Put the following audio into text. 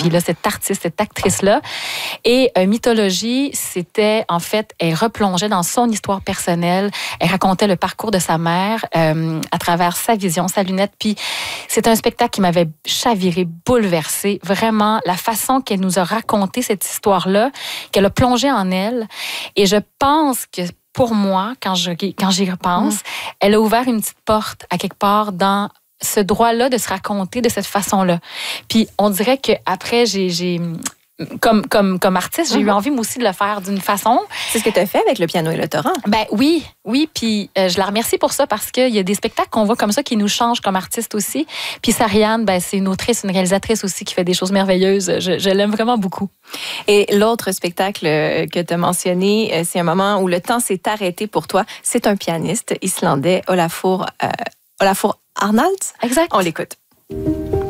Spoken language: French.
fille-là, cette artiste, cette actrice-là. Et Mythologie, c'était, en fait, elle replongeait dans son histoire personnelle. Elle racontait le parcours de sa mère à travers sa vision, sa lunette. Puis c'est un spectacle qui m'avait chaviré, bouleversé. Vraiment, la façon qu'elle nous a raconté cette histoire-là, qu'elle a plongé en elle. Et je pense que pour moi, quand j'y repense, elle a ouvert une petite porte à quelque part dans ce droit-là de se raconter de cette façon-là. Puis on dirait qu'après, comme artiste, j'ai eu envie, moi aussi, de le faire d'une façon. C'est ce que tu as fait avec le piano et le torrent. Ben oui. Puis je la remercie pour ça parce qu'il y a des spectacles qu'on voit comme ça qui nous changent comme artistes aussi. Puis Sariane, ben, c'est une autrice, une réalisatrice aussi qui fait des choses merveilleuses. Je l'aime vraiment beaucoup. Et l'autre spectacle que tu as mentionné, c'est un moment où le temps s'est arrêté pour toi. C'est un pianiste islandais, Olafur Arnalds. Exact. On l'écoute.